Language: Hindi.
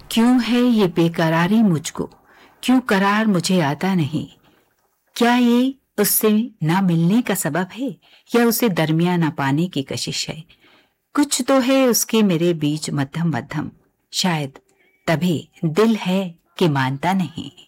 क्यों है ये बेकरारी मुझको, क्यों करार मुझे आता नहीं। क्या ये उससे ना मिलने का सबब है या उसे दरमिया ना पाने की कशिश है। कुछ तो है उसके मेरे बीच मध्यम मध्यम, शायद तभी दिल है कि मानता नहीं।